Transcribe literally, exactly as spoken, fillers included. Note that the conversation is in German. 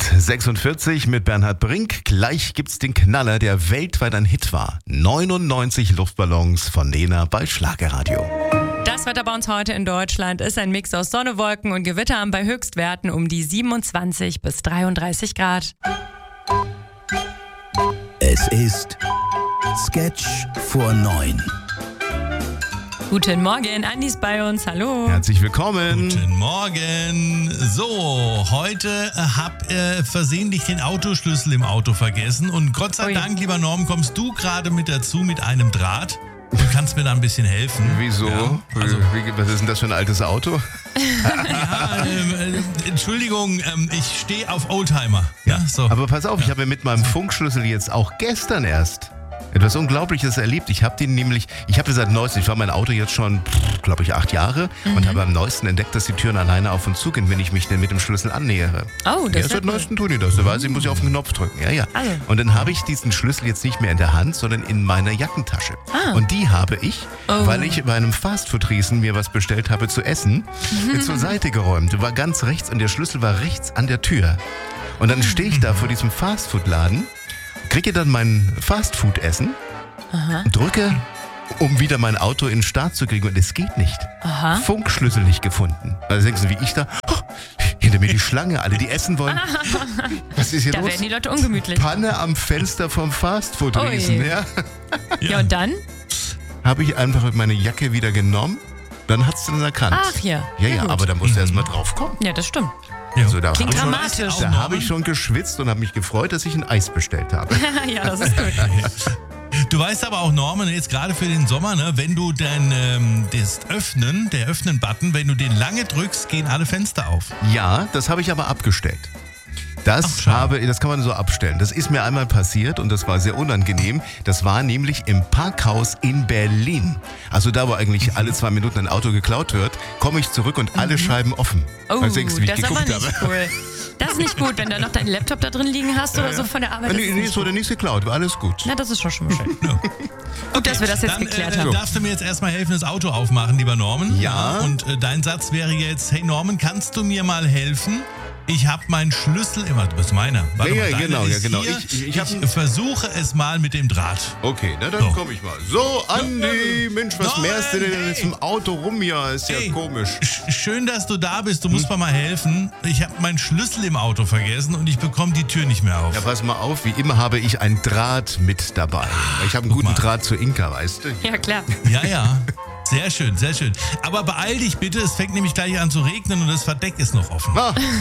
und sechsundvierzig mit Bernhard Brink. Gleich gibt's den Knaller, der weltweit ein Hit war. neunundneunzig Luftballons von Nena bei Schlagerradio. Das Wetter bei uns heute in Deutschland ist ein Mix aus Sonne, Wolken und Gewittern bei Höchstwerten um die siebenundzwanzig bis dreiunddreißig Grad. Es ist Sketch vor neun. Guten Morgen, Andi ist bei uns, hallo. Herzlich willkommen. Guten Morgen. So, heute hab äh, versehentlich den Autoschlüssel im Auto vergessen und Gott sei Ui. Dank, lieber Norm, kommst du gerade mit dazu mit einem Draht. Du kannst mir da ein bisschen helfen. Wieso? Ja, also, Wie, was ist denn das für ein altes Auto? ja, ähm, äh, Entschuldigung, ähm, ich stehe auf Oldtimer. Ja, so. Aber pass auf, ich habe mit meinem Funkschlüssel jetzt auch gestern erst etwas Unglaubliches erlebt. Ich habe den nämlich, ich habe seit neuestem, ich fahre mein Auto jetzt schon, glaube ich, acht Jahre mhm. und habe am neuesten entdeckt, dass die Türen alleine auf und zu gehen, wenn ich mich denn mit dem Schlüssel annähere. Oh, das ja, ist seit cool. neuestem tun die das. Da weiß ich, muss ich auf den Knopf drücken. Ja, ja. Also. Und dann habe ich diesen Schlüssel jetzt nicht mehr in der Hand, sondern in meiner Jackentasche. Ah. Und die habe ich, Oh. weil ich bei einem Fastfood-Riesen mir was bestellt habe zu essen, Mhm. zur Seite geräumt. War ganz rechts und der Schlüssel war rechts an der Tür. Und dann stehe ich da vor diesem Fastfood-Laden, kriege dann mein Fastfood-Essen, Aha. drücke, um wieder mein Auto in den Start zu kriegen und es geht nicht. Aha. Funkschlüssel nicht gefunden. Also denkst du, wie ich da, oh, hinter mir die Schlange, alle die essen wollen. Was ist hier Da los? werden die Leute ungemütlich. Panne am Fenster vom Fastfood-Riesen. Ui. Ja. Ja, und dann? Habe ich einfach meine Jacke wieder genommen, dann hat es dann erkannt. Ach ja. Ja, Na ja, gut. aber da musst du erst mal drauf kommen. Ja, das stimmt. Ja. Also, da Klingt habe ich, dramatisch. da habe ich schon geschwitzt und habe mich gefreut, dass ich ein Eis bestellt habe. Ja, das ist gut. Du weißt aber auch, Norman, jetzt gerade für den Sommer, ne, wenn du dann ähm, das Öffnen, der Öffnen-Button, wenn du den lange drückst, gehen alle Fenster auf. Ja, das habe ich aber abgestellt. Das Ach, schade. habe, das kann man so abstellen. Das ist mir einmal passiert und das war sehr unangenehm. Das war nämlich im Parkhaus in Berlin. Also da, wo eigentlich alle zwei Minuten ein Auto geklaut wird, komme ich zurück und alle Scheiben offen. Oh, Also denkst du, wie ich das ist aber geguckt nicht habe. cool. Das ist nicht gut, wenn du noch deinen Laptop da drin liegen hast oder so von der Arbeit. Das Nee, ist nee, nicht es wurde gut. nichts geklaut, war alles gut. Na, das ist schon schon mal schön. Gut, dass wir das jetzt Dann geklärt äh, haben. darfst du mir jetzt erstmal helfen, das Auto aufmachen, lieber Norman. Ja. Und äh, dein Satz wäre jetzt, hey Norman, kannst du mir mal helfen? Ich habe meinen Schlüssel immer, du bist meiner. Warte Ja, mal, ja, deiner genau, ja, ist genau. Hier. Ich- ich- ich Ich, hab- versuche es mal mit dem Draht. Okay, na dann So. komme ich mal. So, Andi, Mensch, was Norman, mehrst du denn hey. jetzt im Auto rum hier? Ist ja Ey, komisch. sch- Schön, dass du da bist. Du musst mir mal helfen. Ich habe meinen Schlüssel im Auto vergessen und ich bekomme die Tür nicht mehr auf. Ja, pass mal auf, wie immer habe ich ein Draht mit dabei. Ich habe einen guten mal. Draht zu Inka, weißt du? Ja, klar. Ja, ja. Sehr schön, sehr schön. Aber beeil dich bitte, es fängt nämlich gleich an zu regnen und das Verdeck ist noch offen. Ah,